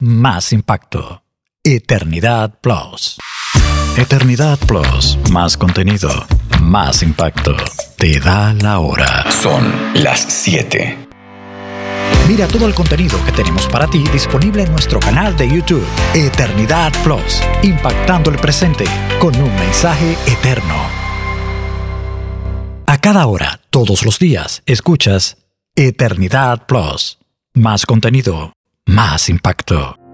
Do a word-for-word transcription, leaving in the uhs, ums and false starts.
más impacto. Eternidad Plus. Eternidad Plus, más contenido, más impacto. Te da la hora. Son las siete. Mira todo el contenido que tenemos para ti disponible en nuestro canal de YouTube, Eternidad Plus, impactando el presente con un mensaje eterno. A cada hora, todos los días, escuchas Eternidad Plus. Más contenido, más impacto.